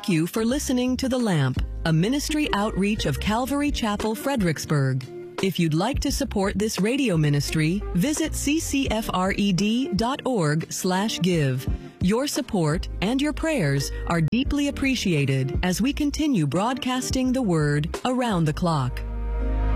Thank you for listening to The Lamp, a ministry outreach of Calvary Chapel, Fredericksburg. If you'd like to support this radio ministry, visit ccfred.org/give. Your support and your prayers are deeply appreciated as we continue broadcasting the Word around the clock.